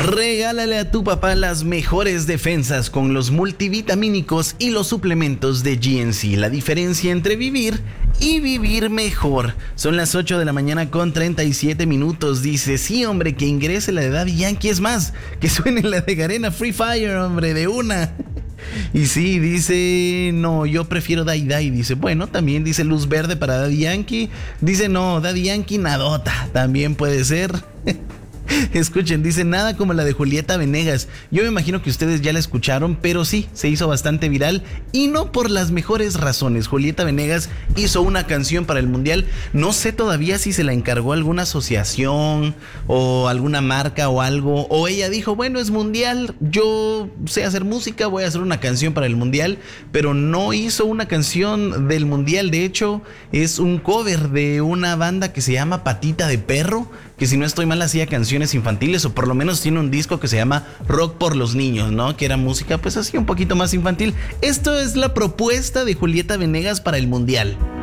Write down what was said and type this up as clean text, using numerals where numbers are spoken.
Regálale a tu papá las mejores defensas con los multivitamínicos y los suplementos de GNC. La diferencia entre vivir y vivir mejor. Son las 8 de la mañana con 37 minutos. Dice, sí, hombre, que ingrese la de Daddy Yankee. Es más, que suene la de Garena Free Fire, hombre, de una. Y sí, dice, no, yo prefiero Day Day. Dice, bueno, también dice luz verde para Daddy Yankee. Dice, no, Daddy Yankee nadota. También puede ser. Escuchen, dice, nada como la de Julieta Venegas. Yo me imagino que ustedes ya la escucharon, pero sí, se hizo bastante viral y no por las mejores razones. Julieta Venegas hizo una canción para el Mundial. No sé todavía si se la encargó alguna asociación o alguna marca o algo. O ella dijo, bueno, es Mundial, yo sé hacer música, voy a hacer una canción para el Mundial. Pero no hizo una canción del Mundial. De hecho, es un cover de una banda que se llama Patita de Perro, que si no estoy mal hacía canciones infantiles, o por lo menos tiene un disco que se llama Rock por los Niños, ¿no? Que era música pues así un poquito más infantil. Esto es la propuesta de Julieta Venegas para el Mundial.